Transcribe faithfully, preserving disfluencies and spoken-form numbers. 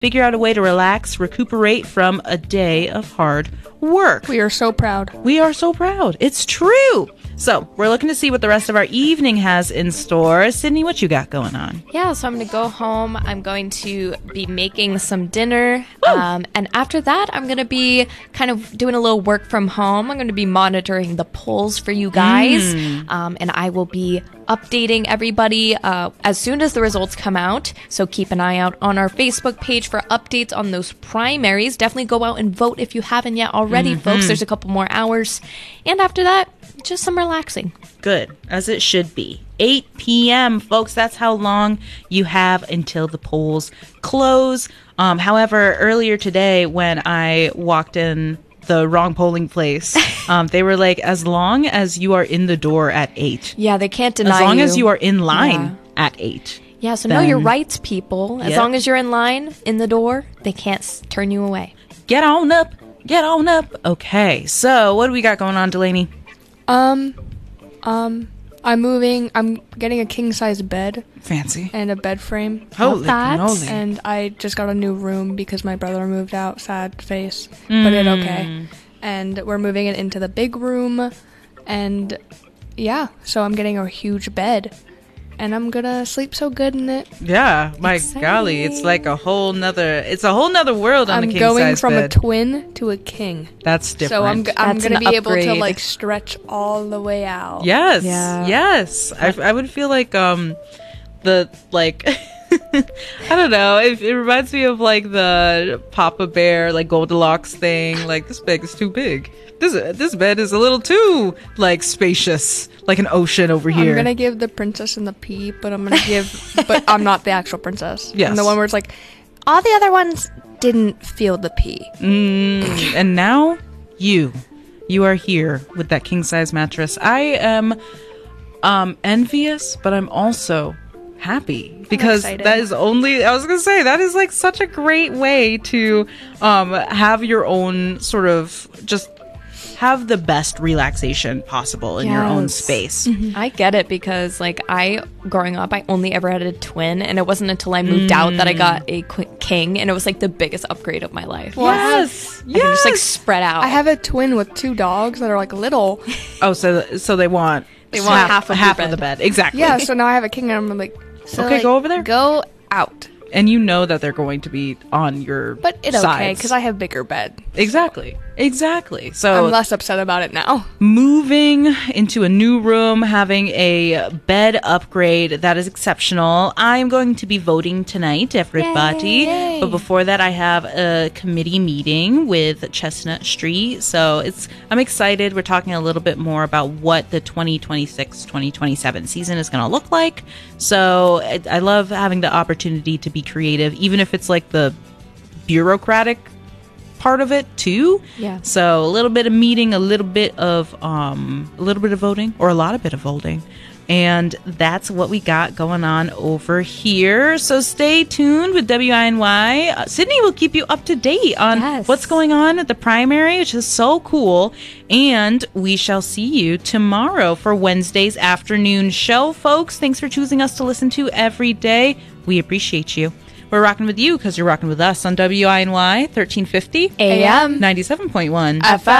figure out a way to relax, recuperate from a day of hard work. We are so proud. We are so proud. It's true. So we're looking to see what the rest of our evening has in store. Sydney, what you got going on? Yeah, so I'm going to go home. I'm going to be making some dinner. Um, and after that, I'm going to be kind of doing a little work from home. I'm going to be monitoring the polls for you guys. Mm. Um, and I will be updating everybody uh, as soon as the results come out. So keep an eye out on our Facebook page for updates on those primaries. Definitely go out and vote if you haven't yet already, mm-hmm. folks. There's a couple more hours. And after that, just some relaxing. Good, as it should be. eight p.m., folks. That's how long you have until the polls close. Um, however, earlier today when I walked in the wrong polling place, um, they were like, as long as you are in the door at eight. Yeah, they can't deny you. As long you. as you are in line yeah. at eight. Yeah, so know your rights, people. As yep. long as you're in line, in the door, they can't s- turn you away. Get on up. Get on up. Okay, so what do we got going on, Delaney? Um, um, I'm moving. I'm getting a king-size bed. Fancy. And a bed frame. Holy cannoli. And I just got a new room because my brother moved out. Sad face. Mm. But it's okay. And we're moving it into the big room. And yeah, so I'm getting a huge bed. And I'm gonna sleep so good in it. Yeah, my Exciting. golly, it's like a whole nother, it's a whole nother world on I'm the king size bed. I'm going from a twin to a king. That's different. So I'm, g- I'm That's gonna be upgrade. able to like stretch all the way out. Yes, yeah. yes. I, I would feel like um the like I don't know. It, it reminds me of like the Papa Bear like Goldilocks thing. Like this bed is too big. This this bed is a little too like spacious. Like an ocean over here. I'm gonna give the princess and the pea, but I'm gonna give, but I'm not the actual princess. Yes. And the one where it's like, all the other ones didn't feel the pea. Mm, and now you, you are here with that king size mattress. I am, um, envious, but I'm also happy because that is only. I was gonna say that is like such a great way to, um, have your own sort of just. Have the best relaxation possible in yes. your own space. Mm-hmm. I get it because, like, I, growing up, I only ever had a twin, and it wasn't until I moved mm. out that I got a qu- king, and it was, like, the biggest upgrade of my life. Yes! I yes! can just, like, spread out. I have a twin with two dogs that are, like, little. Oh, so so they want... They want half, half, of, half of the bed. Exactly. Yeah, so now I have a king, and I'm like... So okay, like, go over there. Go out. And you know that they're going to be on your But it's sides. okay, because I have bigger bed. Exactly. Exactly. So I'm less upset about it now. Moving into a new room, having a bed upgrade, that is exceptional. I'm going to be voting tonight, everybody. Yay. But before that, I have a committee meeting with Chestnut Street. So it's I'm excited. We're talking a little bit more about what the twenty twenty-six twenty twenty-seven season is going to look like. So I, I love having the opportunity to be creative, even if it's like the bureaucratic part of it too. Yeah. So a little bit of meeting, a little bit of um a little bit of voting, or a lot of bit of voting. And that's what we got going on over here. So stay tuned with W I N Y. Uh, Sydney will keep you up to date on yes. what's going on at the primary, which is so cool. And we shall see you tomorrow for Wednesday's afternoon show, folks. Thanks for choosing us to listen to every day. We appreciate you. We're rocking with you because you're rocking with us on W I N Y thirteen fifty A M ninety-seven point one F M.